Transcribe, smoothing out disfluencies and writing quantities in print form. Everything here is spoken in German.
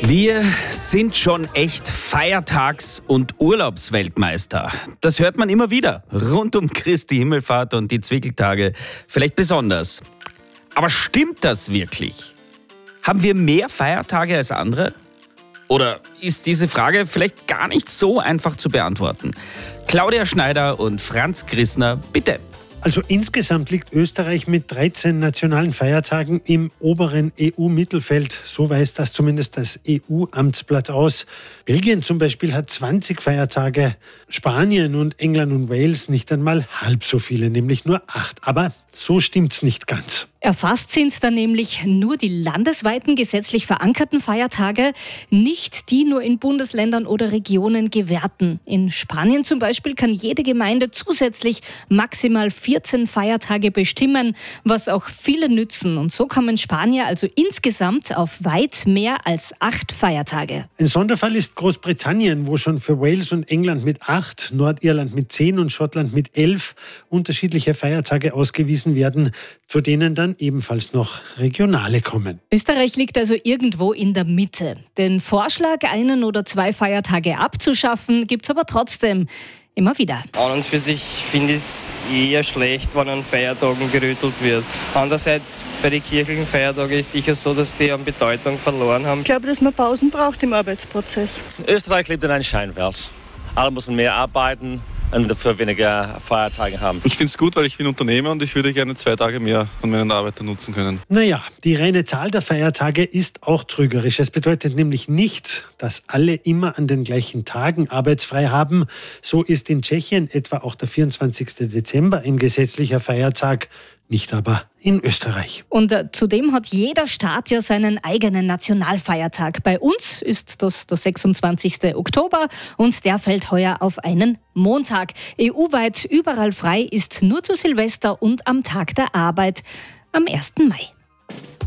Wir sind schon echt Feiertags- und Urlaubsweltmeister. Das hört man immer wieder. Rund um Christi Himmelfahrt und die Zwickeltage vielleicht besonders. Aber stimmt das wirklich? Haben wir mehr Feiertage als andere? Oder ist diese Frage vielleicht gar nicht so einfach zu beantworten? Claudia Schneider und Franz Grissner, bitte. Also insgesamt liegt Österreich mit 13 nationalen Feiertagen im oberen EU-Mittelfeld. So weist das zumindest das EU-Amtsblatt aus. Belgien zum Beispiel hat 20 Feiertage. Spanien und England und Wales nicht einmal halb so viele, nämlich nur 8. Aber so stimmt's nicht ganz. Erfasst sind dann nämlich nur die landesweiten gesetzlich verankerten Feiertage, nicht die nur in Bundesländern oder Regionen gewährten. In Spanien zum Beispiel kann jede Gemeinde zusätzlich maximal 14 Feiertage bestimmen, was auch viele nützen. Und so kommen Spanier also insgesamt auf weit mehr als 8 Feiertage. Ein Sonderfall ist Großbritannien, wo schon für Wales und England mit 8, Nordirland mit 10 und Schottland mit 11 unterschiedliche Feiertage ausgewiesen werden, zu denen dann ebenfalls noch regionale kommen. Österreich liegt also irgendwo in der Mitte. Den Vorschlag, 1 oder 2 Feiertage abzuschaffen, gibt es aber trotzdem immer wieder. An und für sich finde ich es eher schlecht, wenn an Feiertagen gerüttelt wird. Andererseits, bei den kirchlichen Feiertagen ist es sicher so, dass die an Bedeutung verloren haben. Ich glaube, dass man Pausen braucht im Arbeitsprozess. Österreich lebt in einer Scheinwelt. Alle müssen mehr arbeiten und dafür weniger Feiertage haben. Ich finde es gut, weil ich bin Unternehmer und ich würde gerne 2 Tage mehr von meinen Arbeitern nutzen können. Naja, die reine Zahl der Feiertage ist auch trügerisch. Es bedeutet nämlich nicht, dass alle immer an den gleichen Tagen arbeitsfrei haben. So ist in Tschechien etwa auch der 24. Dezember ein gesetzlicher Feiertag, nicht aber in Österreich. Und zudem hat jeder Staat ja seinen eigenen Nationalfeiertag. Bei uns ist das der 26. Oktober und der fällt heuer auf einen Montag. EU-weit überall frei ist nur zu Silvester und am Tag der Arbeit am 1. Mai.